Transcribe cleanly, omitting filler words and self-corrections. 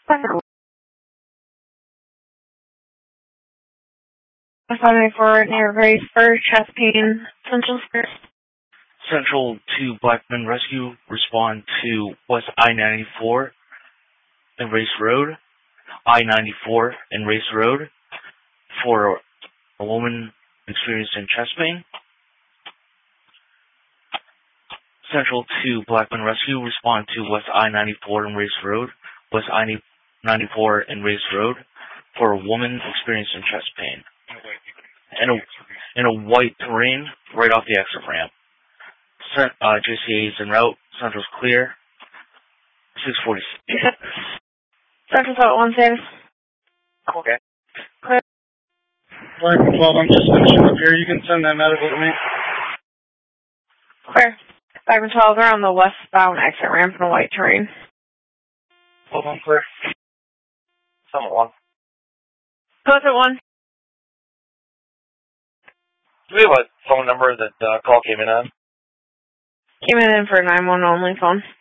594 near Grace for chest pain, Central Square. Central to Blackman Rescue, respond to West I-94 and Race Road. I-94 and Race Road for a woman experiencing chest pain. Central to Blackman Rescue, respond to West I-94 and Race Road. West I-94 and Race Road for a woman experiencing chest pain. In a white terrain right off the exit ramp. JCA is en route. Central's clear. 646. Central's at 1 status. Okay. Clear. 512, I'm just finishing up here. You can send that medical to me. Clear. 512, they're on the westbound exit ramp in a white terrain. Hold on, clear. Summit 1. Close at 1. Do we have a phone number that call came in on? Came in for 911 only phone.